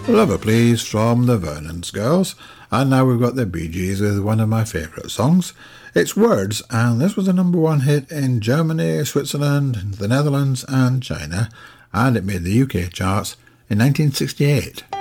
Lover Please from the Vernon's Girls. And now we've got the Bee Gees with one of my favourite songs. It's Words, and this was a number one hit in Germany, Switzerland, the Netherlands and China, and it made the UK charts in 1968.